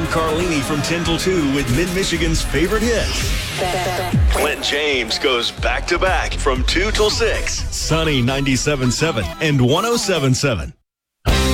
Carlini from 10 till 2 with Mid-Michigan's favorite hits. Clint James goes back-to-back from 2 till 6. Sunny 97.7 and 107.7.